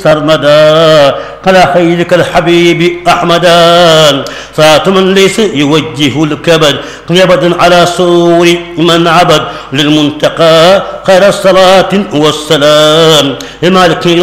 سرمدا على خيرك الحبيب أحمدا صلاة من ليس يوجه الكبد يبد على سور من عبد للمنتقى خير الصلاة والسلام لمالك